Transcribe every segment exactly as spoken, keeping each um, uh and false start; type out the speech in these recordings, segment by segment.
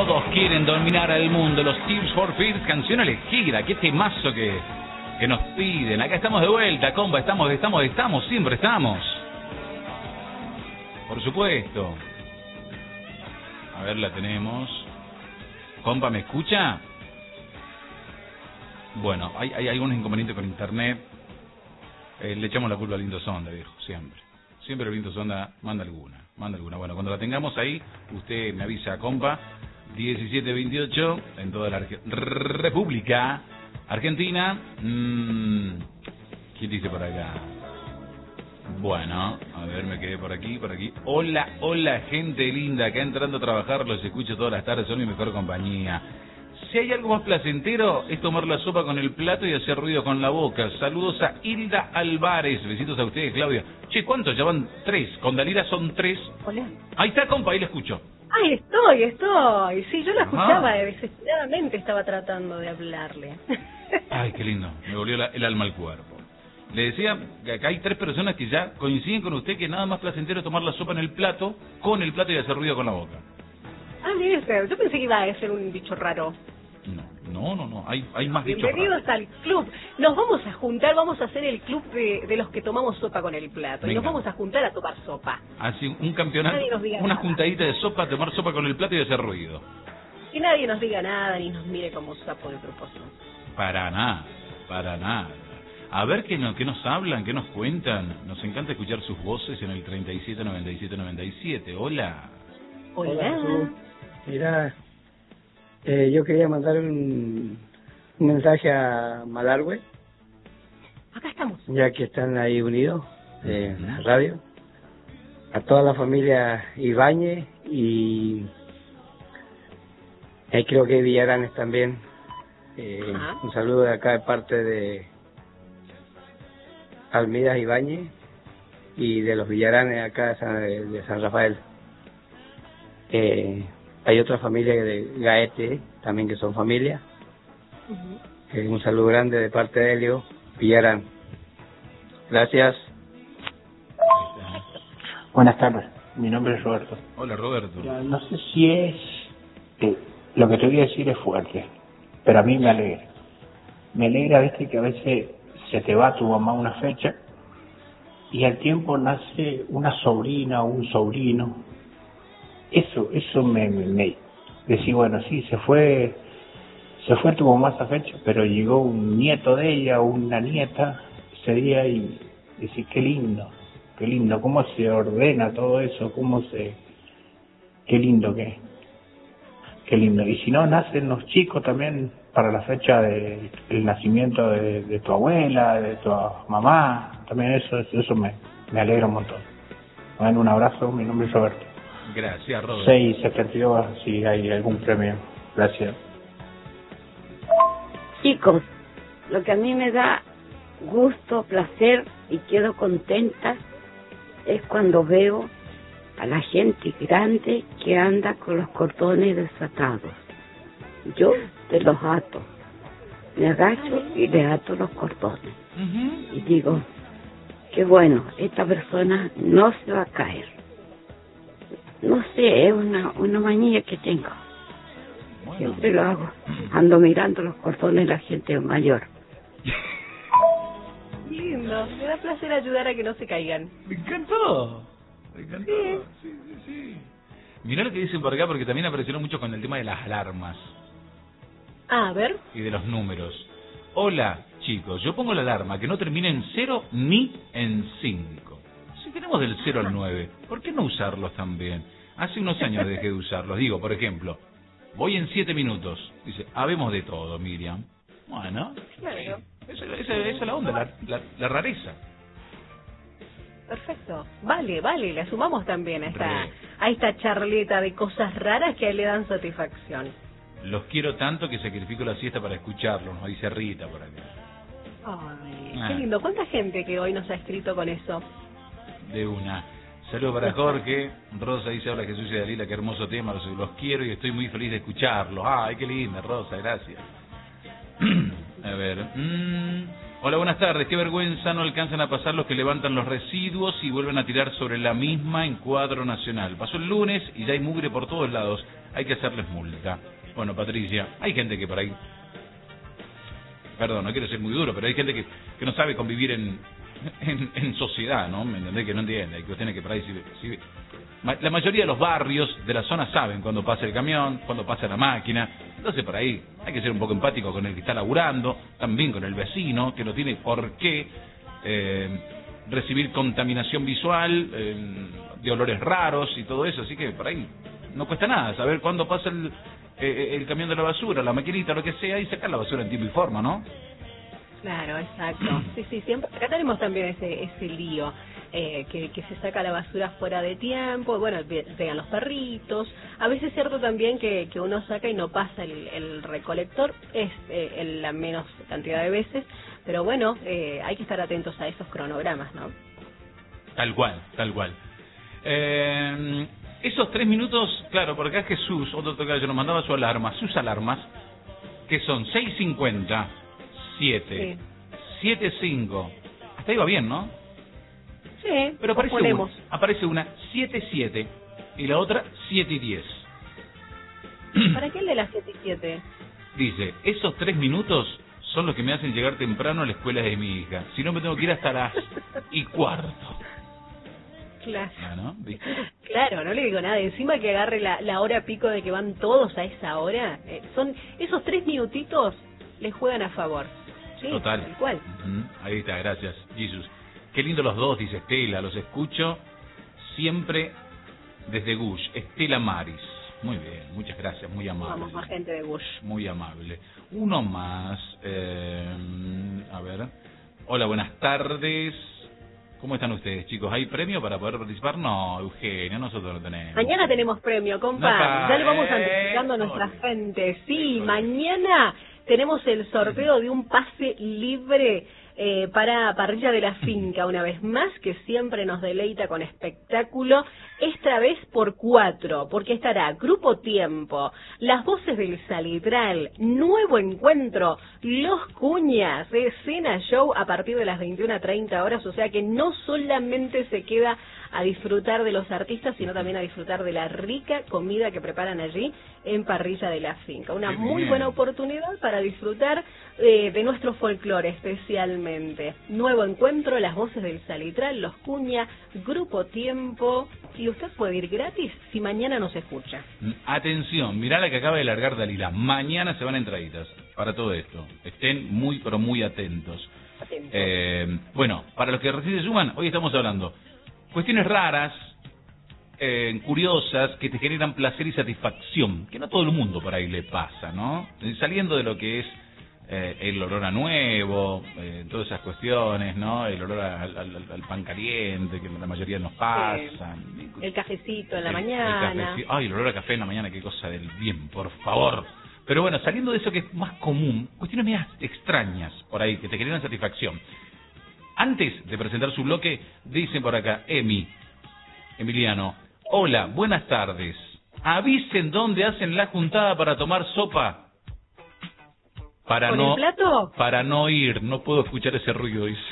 Todos quieren dominar al mundo. Los Tears for Fears, canción elegida. Qué temazo que, que nos piden. Acá estamos de vuelta, compa. Estamos, estamos, estamos, siempre estamos. Por supuesto. A ver, la tenemos. Compa, ¿me escucha? Bueno, hay, hay algún inconveniente con internet. Eh, le echamos la culpa al Lindo Sonda, viejo, siempre. Siempre el Lindo Sonda manda alguna, manda alguna. Bueno, cuando la tengamos ahí, usted me avisa, compa. diecisiete veintiocho en toda la Arge República Argentina. Mm, ¿Quién dice por acá? Bueno, a ver, me quedé por aquí, por aquí. Hola, hola, gente linda, acá entrando a trabajar, los escucho todas las tardes, son mi mejor compañía. Si hay algo más placentero, es tomar la sopa con el plato y hacer ruido con la boca. Saludos a Hilda Álvarez. Besitos a ustedes, Claudia. Che, ¿cuántos? Ya van tres. Con Dalila son tres. Hola. Ahí está, compa, ahí la escucho. Ahí estoy, estoy. Sí, yo la escuchaba, Ajá. desesperadamente estaba tratando de hablarle. Ay, qué lindo. Me volvió la, el alma al cuerpo. Le decía que acá hay tres personas que ya coinciden con usted que nada más placentero es tomar la sopa en el plato, con el plato y hacer ruido con la boca. Ah, mire, yo pensé que iba a ser un bicho raro. No, no, no, no. Hay, hay más bichos Bienvenidos raros. al club. Nos vamos a juntar, vamos a hacer el club de, de los que tomamos sopa con el plato. Venga. Y nos vamos a juntar a tomar sopa. Así, un campeonato, Nadie nos diga una nada. juntadita de sopa, tomar sopa con el plato y hacer ruido. Que nadie nos diga nada ni nos mire como sapo de propósito. Para nada, para nada. A ver qué, no, qué nos hablan, qué nos cuentan. Nos encanta escuchar sus voces en el treinta y siete noventa y siete noventa y siete. Hola. Hola. Hola, mira, eh, yo quería mandar un, un mensaje a Malargüe, Acá estamos. ya que están ahí unidos eh, en la radio, a toda la familia Ibáñez y eh, creo que Villaranes también. Eh, Ajá. un saludo de acá de parte de Almidas Ibáñez y de los Villaranes acá de San, de San Rafael. Eh, hay otra familia de Gaete también que son familia. Uh-huh. Eh, un saludo grande de parte de Helio Villarán. Gracias. Buenas tardes, mi nombre es Roberto. Hola, Roberto. Mira, no sé si es... eh, lo que te voy a decir es fuerte, pero a mí me alegra. Me alegra, viste, que a veces se te va tu mamá una fecha y al tiempo nace una sobrina o un sobrino. Eso, eso me, me, me... Decir, bueno, sí, se fue... Se fue tu mamá esa fecha, pero llegó un nieto de ella o una nieta ese día y decir, qué lindo, qué lindo, cómo se ordena todo eso, cómo se... Qué lindo que es, qué lindo. Y si no, nacen los chicos también para la fecha del el nacimiento de, de tu abuela, de tu mamá, también eso, eso, eso me, me alegra un montón. Bueno, un abrazo, mi nombre es Roberto. Gracias, Roberto. seis setenta y dos, si hay algún premio. Gracias. Chicos, lo que a mí me da gusto, placer y quedo contenta es cuando veo a la gente grande que anda con los cordones desatados. Yo te los ato, me agacho y le ato los cordones. Uh-huh. Y digo, qué bueno, esta persona no se va a caer. No sé, es una, una manía que tengo. Bueno. Siempre lo hago. Ando mirando los cordones de la gente mayor. Lindo. Me da placer ayudar a que no se caigan. Me encantó. Me encantó. Sí, sí, sí. Mirá lo que dicen por acá, porque también aparecieron mucho con el tema de las alarmas Ah, a ver. y de los números. Hola, chicos, yo pongo la alarma que no termine en cero ni en cinco. Si tenemos del cero al nueve, ¿por qué no usarlos también? Hace unos años dejé de usarlos. Digo, por ejemplo, voy en siete minutos. Dice, habemos de todo, Miriam. Bueno, Claro. esa, esa, esa es la onda, la, la, la rareza. Perfecto. Vale, vale, le sumamos también a esta, Re. a esta charleta de cosas raras que le dan satisfacción. Los quiero tanto que sacrifico la siesta para escucharlos, nos dice Rita por acá. Ay, Ah. qué lindo. ¿Cuánta gente que hoy nos ha escrito con eso? De una. Saludos para Jorge. Rosa dice, hola Jesús y Dalila, qué hermoso tema, los, los quiero y estoy muy feliz de escucharlos. Ay, qué linda, Rosa, gracias. A ver. Mmm, hola, buenas tardes. Qué vergüenza, no alcanzan a pasar los que levantan los residuos y vuelven a tirar sobre la misma en cuadro nacional. Pasó el lunes y ya hay mugre por todos lados. hay que hacerles multa. Bueno, Patricia, hay gente que por ahí, perdón, no quiero ser muy duro, pero hay gente que, que no sabe convivir en, en, en sociedad, ¿no? ¿Me entendés? Que no entiende, hay cuestiones que por ahí si, si, la mayoría de los barrios de la zona saben cuando pasa el camión, cuando pasa la máquina. Entonces por ahí hay que ser un poco empático con el que está laburando, también con el vecino, que no tiene por qué eh, recibir contaminación visual, eh, de olores raros y todo eso. Así que por ahí no cuesta nada saber cuándo pasa el, eh, el camión de la basura, la maquinita, lo que sea, y sacar la basura en tiempo y forma, ¿no? Claro, exacto. Sí, sí, siempre. Acá tenemos también ese ese lío, eh, que, que se saca la basura fuera de tiempo, bueno, llegan los perritos. A veces es cierto también que, que uno saca y no pasa el, el recolector, es eh, en la menos cantidad de veces, pero bueno, eh, hay que estar atentos a esos cronogramas, ¿no? Tal cual, tal cual. Eh, esos tres minutos, claro, porque acá Jesús, otro tocayo, nos mandaba su alarma, sus alarmas, que son seis cincuenta, siete, siete cinco. Hasta ahí va bien, ¿no? Sí, pero aparece ponemos. una, aparece una siete siete y la otra siete y diez. ¿Para qué el de las siete y siete? Dice, esos tres minutos son los que me hacen llegar temprano a la escuela de mi hija. Si no, me tengo que ir hasta las y cuarto. Claro. Ah, ¿no? Claro, no le digo nada. Encima que agarre la, la hora pico de que van todos a esa hora, eh, son esos tres minutitos le juegan a favor. Sí, total. Tal cual. Uh-huh. Ahí está, gracias, Jesús. Qué lindo los dos, dice Estela, los escucho siempre desde Gush. Estela Maris. Muy bien, muchas gracias, muy amable. Vamos, más gente de Gush. Muy amable. Uno más, eh, a ver. Hola, buenas tardes. ¿Cómo están ustedes, chicos? ¿Hay premio para poder participar? No, Eugenio, nosotros no tenemos. Mañana tenemos premio, compa. No, ya lo vamos eh, anticipando a nuestra sorry. gente. Sí, Sorry. mañana tenemos el sorteo de un pase libre eh, para Parrilla de la Finca, una vez más, que siempre nos deleita con espectáculo, esta vez por cuatro, porque estará Grupo Tiempo, Las Voces del Salitral, Nuevo Encuentro, Los Cuñas, Escena Show a partir de las veintiuna treinta horas, o sea que no solamente se queda a disfrutar de los artistas, sino también a disfrutar de la rica comida que preparan allí en Parrilla de la Finca. Una Qué muy bien. buena oportunidad para disfrutar eh, de nuestro folclore especialmente. Nuevo Encuentro, Las Voces del Salitral, Los Cuña, Grupo Tiempo, y usted puede ir gratis si mañana nos escucha. Atención, mirá la que acaba de largar Dalila. Mañana se van entraditas para todo esto. Estén muy, pero muy atentos. Atentos. Eh, bueno, para los que recién se suman, hoy estamos hablando cuestiones raras, eh, curiosas, que te generan placer y satisfacción, que no a todo el mundo por ahí le pasa, ¿no? Saliendo de lo que es eh, el olor a nuevo, eh, todas esas cuestiones, ¿no? El olor al, al, al pan caliente, que la mayoría nos pasa. El cafecito en la El- mañana. el cafecito. Ay, el olor a café en la mañana, qué cosa del bien, por favor. Pero bueno, saliendo de eso que es más común, cuestiones medias extrañas por ahí, que te generan satisfacción. Antes de presentar su bloque, dicen por acá, Emi, Emiliano, hola, buenas tardes. Avisen dónde hacen la juntada para tomar sopa. Para ¿Con no, el plato? Para no ir, no puedo escuchar ese ruido, dice.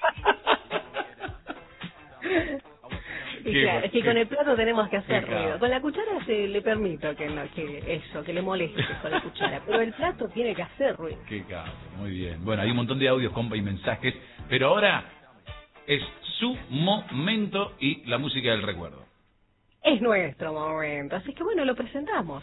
Y Qué claro, bo- es que qué- con el plato tenemos que hacer qué ruido. capo. Con la cuchara se le permito que, no, que eso, que le moleste con la cuchara, pero el plato tiene que hacer ruido. Qué capo, muy bien. Bueno, hay un montón de audios, compa, y mensajes, pero ahora es su momento y la música del recuerdo. Es nuestro momento, así que bueno, lo presentamos.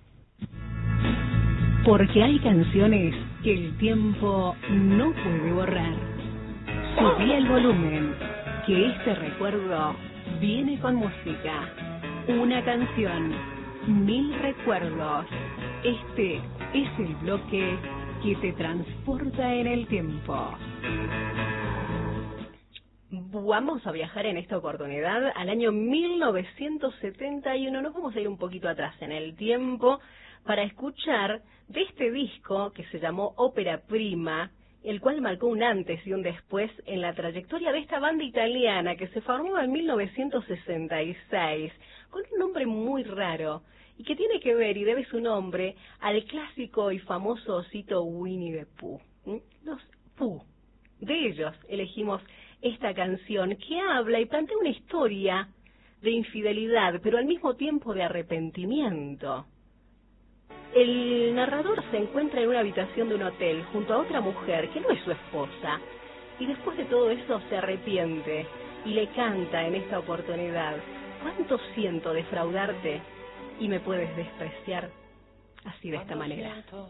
Porque hay canciones que el tiempo no puede borrar. Subí el volumen, que este recuerdo viene con música. Una canción, mil recuerdos. Este es el bloque que te transporta en el tiempo. Vamos a viajar en esta oportunidad al año mil novecientos setenta y uno. Nos vamos a ir un poquito atrás en el tiempo para escuchar de este disco que se llamó Ópera Prima, el cual marcó un antes y un después en la trayectoria de esta banda italiana que se formó en mil novecientos sesenta y seis, con un nombre muy raro y que tiene que ver y debe su nombre al clásico y famoso osito Winnie the Pooh. ¿Mm? Los Pooh. De ellos elegimos esta canción que habla y plantea una historia de infidelidad, pero al mismo tiempo de arrepentimiento. El narrador se encuentra en una habitación de un hotel junto a otra mujer que no es su esposa, y después de todo eso se arrepiente y le canta en esta oportunidad: ¿cuánto siento defraudarte y me puedes despreciar así de esta manera?